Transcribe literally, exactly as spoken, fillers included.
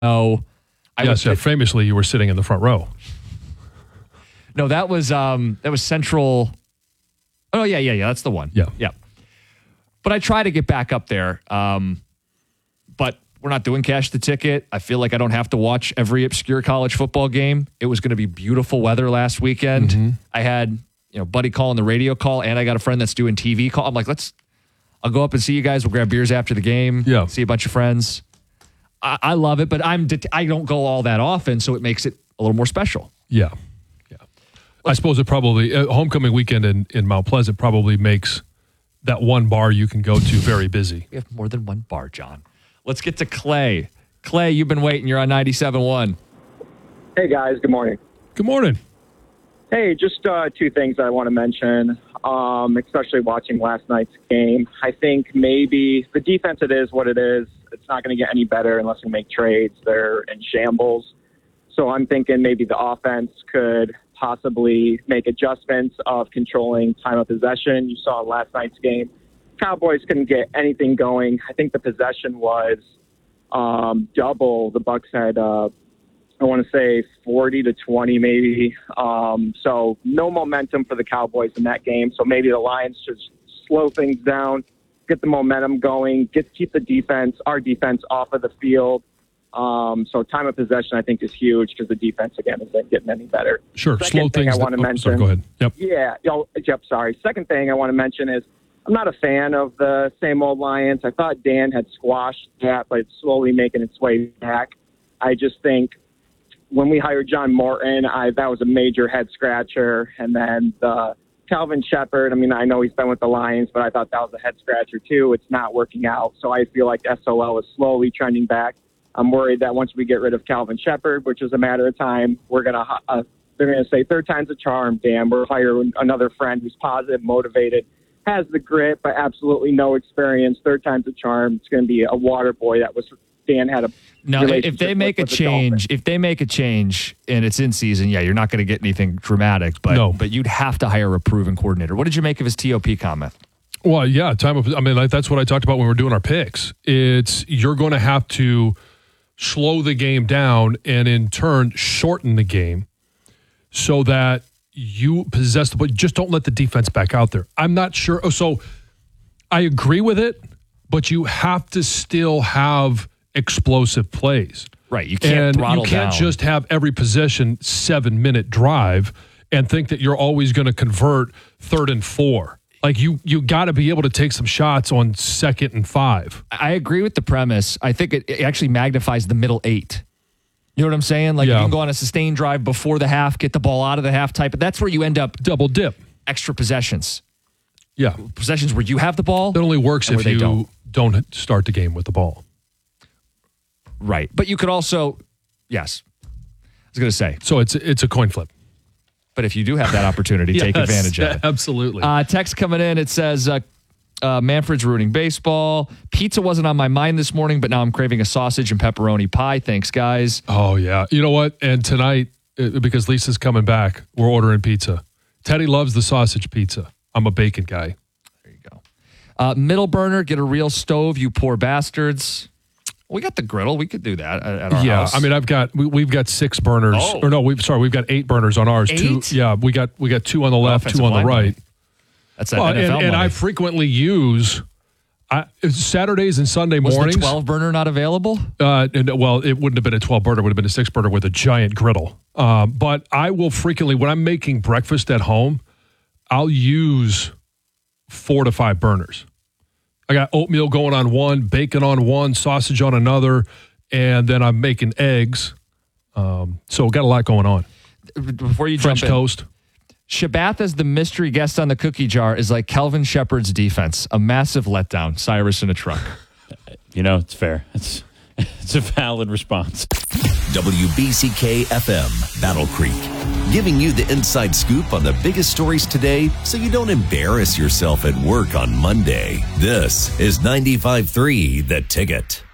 Oh, I yes, yeah, famously, you were sitting in the front row. No, that was um, that was Central. Oh, yeah, yeah, yeah. That's the one. Yeah. Yeah. But I try to get back up there. Um, but we're not doing cash the ticket. I feel like I don't have to watch every obscure college football game. It was going to be beautiful weather last weekend. Mm-hmm. I had, you know, buddy calling the radio call, and I got a friend that's doing T V call. I'm like, let's, I'll go up and see you guys. We'll grab beers after the game. Yeah. See a bunch of friends. I, I love it, but I'm det- I don't go all that often, so it makes it a little more special. Yeah. Yeah. I suppose it probably, uh, homecoming weekend in, in Mount Pleasant probably makes that one bar you can go to very busy. We have more than one bar, John. Let's get to Clay. Clay, you've been waiting. You're on ninety-seven point one. Hey, guys. Good morning. Good morning. Hey, just uh, two things I want to mention, um, especially watching last night's game. I think maybe the defense, it is what it is. It's not going to get any better unless we make trades. They're in shambles. So I'm thinking maybe the offense could possibly make adjustments of controlling time of possession. You saw in last night's game, Cowboys couldn't get anything going. I think the possession was um, double. The Bucs had, uh, I want to say, forty to twenty maybe. Um, so no momentum for the Cowboys in that game. So maybe the Lions should slow things down, get the momentum going, get keep the defense, our defense, off of the field. Um, so time of possession, I think, is huge because the defense, again, isn't getting any better. Sure, Second slow thing things. I want to oh, mention. Sorry, go ahead. Yep. Yeah, yo, yep, sorry. Second thing I want to mention is I'm not a fan of the same old Lions. I thought Dan had squashed that, but it's slowly making its way back. I just think when we hired John Morton, I, that was a major head scratcher. And then the Calvin Shepard, I mean, I know he's been with the Lions, but I thought that was a head scratcher too. It's not working out. So I feel like S O L is slowly trending back. I'm worried that once we get rid of Calvin Shepard, which is a matter of time, we're going to, uh, they're going to say third time's a charm, Dan. We'll hire another friend who's positive, motivated, has the grit, but absolutely no experience. Third time's a charm. It's going to be a water boy that was Dan had a no. If they make with, a with change, if they make a change and it's in season, yeah, you're not going to get anything dramatic. But no. but you'd have to hire a proven coordinator. What did you make of his T O P comment? Well, yeah, time of. I mean, like, that's what I talked about when we were doing our picks. It's you're going to have to slow the game down and in turn shorten the game so that you possess the ball. Just don't let the defense back out there. I'm not sure. So I agree with it, but you have to still have explosive plays. Right. You can't and throttle you can't down. just have every possession seven minute drive and think that you're always going to convert third and four. Like you, you got to be able to take some shots on second and five. I agree with the premise. I think it, it actually magnifies the middle eight. You know what I'm saying? Like Yeah. you can go on a sustained drive before the half, get the ball out of the half type, but that's where you end up Double dip. extra possessions. Yeah. Possessions where you have the ball. That only works and if where you they don't. don't start the game with the ball. Right. But you could also, yes, I was going to say, So it's it's a coin flip. but if you do have that opportunity, take Yes, advantage of it. Absolutely. Uh, text coming in. It says, uh, uh, Manfred's ruining baseball. Pizza wasn't on my mind this morning, but now I'm craving a sausage and pepperoni pie. Thanks, guys. oh, yeah. You know what? And tonight, uh, because Lisa's coming back, we're ordering pizza. Teddy loves the sausage pizza. I'm a bacon guy. There you go. Uh, middle burner, get a real stove, you poor bastards. We got the griddle. We could do that at, at our Yeah, house. I mean, I've got we, we've got six burners, Oh. or no, we've sorry, we've got eight burners on ours. Eight? Two, yeah, we got we got two on the left, Offensive two on the line right. money. That's that Well, N F L and, and money. I frequently use I, Saturdays and Sunday Was mornings. the twelve burner not available? Uh, and, well, it wouldn't have been a twelve burner; it would have been a six burner with a giant griddle. Um, but I will frequently, when I'm making breakfast at home, I'll use four to five burners. I got oatmeal going on one, bacon on one, sausage on another, and then I'm making eggs. Um, so got a lot going on. Before you French jump in, toast. Shabath as the mystery guest on the cookie jar is like Kelvin Shepard's defense. A massive letdown. Cyrus in a truck. You know, it's fair. It's it's a valid response. W B C K F M, Battle Creek, giving you the inside scoop on the biggest stories today so you don't embarrass yourself at work on Monday. This is ninety-five point three The Ticket.